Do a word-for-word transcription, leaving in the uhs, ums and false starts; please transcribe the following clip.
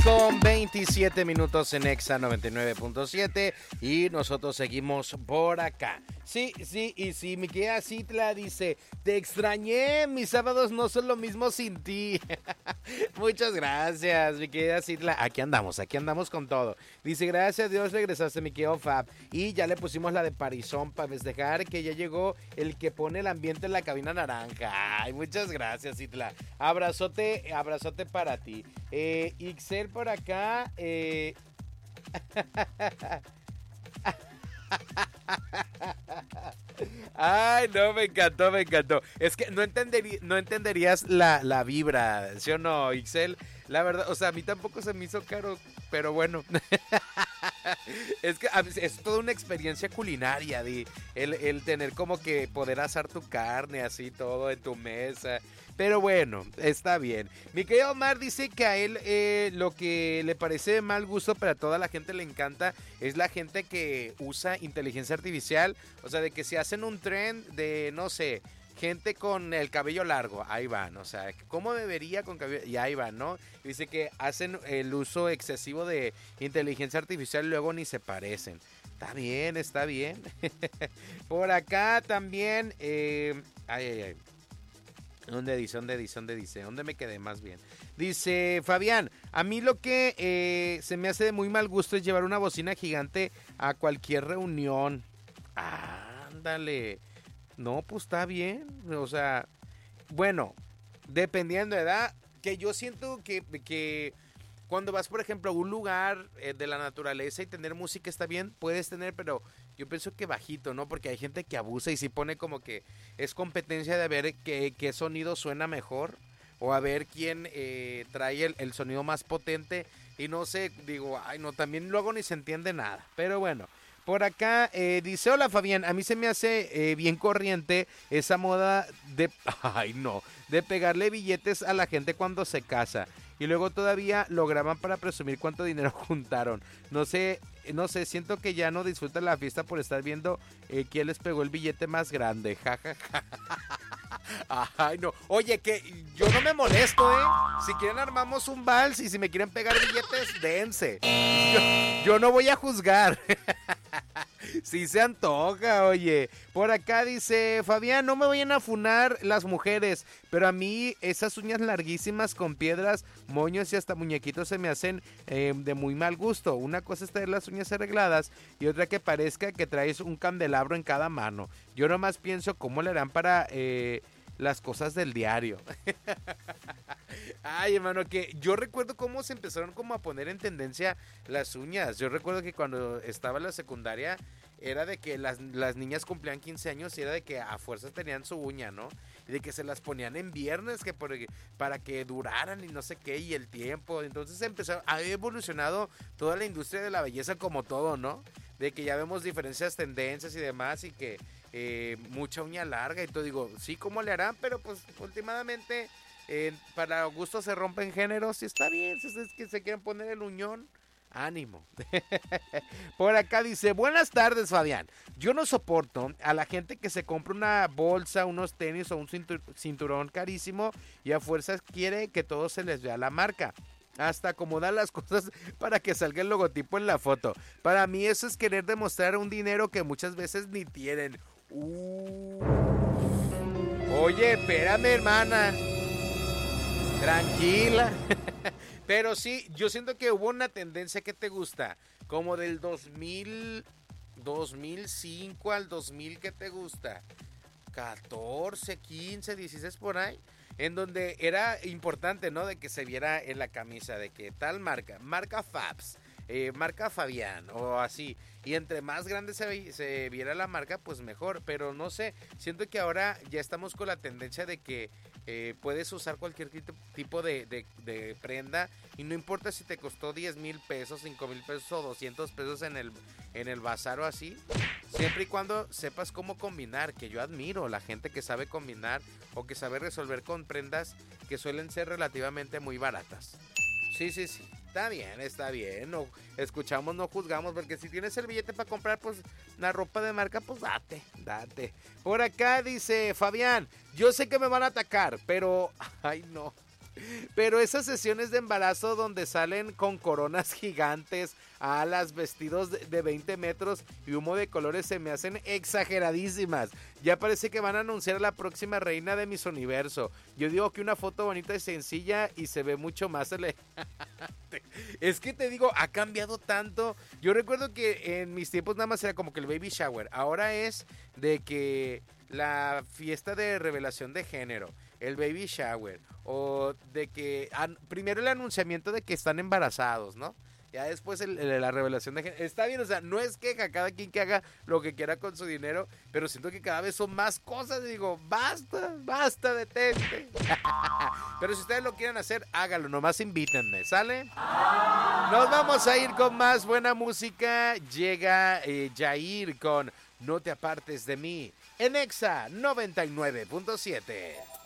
con veintisiete minutos en Exa noventa y nueve punto siete y nosotros seguimos por acá. Sí, sí, y sí, mi querida Citla dice, te extrañé, mis sábados no son lo mismo sin ti. Muchas gracias, mi querida Citla. Aquí andamos, aquí andamos con todo. Dice, gracias a Dios regresaste, mi querido Fab. Y ya le pusimos la de Parizón para festejar que ya llegó el que pone el ambiente en la cabina naranja. Ay, muchas gracias, Citla. Abrazote, abrazote para ti. Eh, Ixel por acá, eh... Ay, no, me encantó, me encantó. Es que no, entenderí, no entenderías la, la vibra, ¿sí o no, Ixel? La verdad, o sea, a mí tampoco se me hizo caro, pero bueno. Es que es toda una experiencia culinaria, de el, el tener como que poder asar tu carne así todo en tu mesa. Pero bueno, está bien. Mi querido Omar dice que a él eh, lo que le parece de mal gusto, pero a toda la gente le encanta, es la gente que usa inteligencia artificial. O sea, de que si hacen un trend de, no sé, gente con el cabello largo, ahí van, o sea, ¿cómo me vería con cabello? Y ahí van, ¿no? Dice que hacen el uso excesivo de inteligencia artificial y luego ni se parecen. Está bien, está bien. Por acá también, eh, ay, ay, ay. ¿Dónde dice? ¿Dónde dice? ¿Dónde dice? ¿Dónde me quedé más bien? Dice Fabián, a mí lo que eh, se me hace de muy mal gusto es llevar una bocina gigante a cualquier reunión. Ándale. No, pues está bien. O sea, bueno, dependiendo de edad, que yo siento que, que cuando vas, por ejemplo, a un lugar eh, de la naturaleza y tener música está bien, puedes tener, pero yo pienso que bajito, ¿no? Porque hay gente que abusa y sí pone como que es competencia de ver qué, qué sonido suena mejor o a ver quién eh, trae el, el sonido más potente y no sé, digo, ay no, también luego ni se entiende nada, pero bueno. Por acá eh, dice, hola Fabián, a mí se me hace eh, bien corriente esa moda de, ay no, de pegarle billetes a la gente cuando se casa y luego todavía lo graban para presumir cuánto dinero juntaron. No sé, no sé, siento que ya no disfrutan la fiesta por estar viendo eh, quién les pegó el billete más grande, jajaja. Ay, no. Oye, que yo no me molesto, ¿eh? Si quieren armamos un vals y si me quieren pegar billetes, dense. Yo, yo no voy a juzgar. Sí se antoja, oye. Por acá dice, Fabián, no me vayan a funar las mujeres, pero a mí esas uñas larguísimas con piedras, moños y hasta muñequitos se me hacen eh, de muy mal gusto. Una cosa es tener las uñas arregladas y otra que parezca que traes un candelabro en cada mano. Yo nomás pienso cómo le harán para eh, las cosas del diario. Ay, hermano, que yo recuerdo cómo se empezaron como a poner en tendencia las uñas. Yo recuerdo que cuando estaba en la secundaria era de que las, las niñas cumplían quince años y era de que a fuerzas tenían su uña, ¿no? Y de que se las ponían en viernes que por, para que duraran y no sé qué, y el tiempo. Entonces empezó, ha evolucionado toda la industria de la belleza como todo, ¿no? De que ya vemos diferentes tendencias y demás y que eh, mucha uña larga y todo. Digo, sí, ¿cómo le harán? Pero pues últimamente... Eh, para gusto se rompen géneros y está bien, si es que se quieren poner el uñón, ánimo. Por acá dice, buenas tardes Fabián, yo no soporto a la gente que se compra una bolsa, unos tenis o un cinturón carísimo y a fuerzas quiere que todo se les vea la marca. Hasta acomodar las cosas para que salga el logotipo en la foto. Para mí eso es querer demostrar un dinero que muchas veces ni tienen. Uh. Oye, espérame hermana. Tranquila. Pero sí, yo siento que hubo una tendencia que te gusta, como del dos mil, dos mil cinco al dos mil, ¿qué te gusta? catorce, quince, dieciséis por ahí, en donde era importante, ¿no? De que se viera en la camisa, de que tal marca, marca Fabs, eh, marca Fabián o así. Y entre más grande se, se viera la marca, pues mejor. Pero no sé, siento que ahora ya estamos con la tendencia de que eh, puedes usar cualquier tipo de, de, de prenda y no importa si te costó diez mil pesos, cinco mil pesos o doscientos pesos en el, en el bazar o así. Siempre y cuando sepas cómo combinar, que yo admiro la gente que sabe combinar o que sabe resolver con prendas que suelen ser relativamente muy baratas. Sí, sí, sí. Está bien, está bien. No, escuchamos, no juzgamos, porque si tienes el billete para comprar, pues, la ropa de marca, pues date, date. Por acá dice Fabián, yo sé que me van a atacar, pero, ay no. Pero esas sesiones de embarazo donde salen con coronas gigantes, alas, vestidos de, de veinte metros y humo de colores se me hacen exageradísimas. Ya parece que van a anunciar a la próxima reina de Miss Universo. Yo digo que una foto bonita y sencilla y se ve mucho más elegante. Es que te digo, ha cambiado tanto. Yo recuerdo que en mis tiempos nada más era como que el baby shower. Ahora es de que la fiesta de revelación de género, el baby shower, o de que an, primero el anunciamiento de que están embarazados, ¿no? Ya después el, el, la revelación de género. Está bien, o sea, no es queja, cada quien que haga lo que quiera con su dinero, pero siento que cada vez son más cosas y digo, basta, basta, detente. Pero si ustedes lo quieren hacer, hágalo, nomás invítenme, ¿sale? Nos vamos a ir con más buena música. Llega eh, Jair con No te apartes de mí en Exa noventa y nueve punto siete.